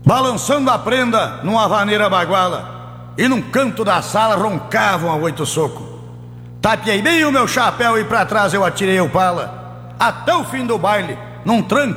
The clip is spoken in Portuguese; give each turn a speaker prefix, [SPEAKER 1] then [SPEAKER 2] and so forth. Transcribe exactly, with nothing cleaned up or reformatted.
[SPEAKER 1] balançando a prenda numa vaneira baguala, e num canto da sala roncavam a oito soco. Tapiei bem o meu chapéu e pra trás eu atirei o pala, até o fim do baile, num tranco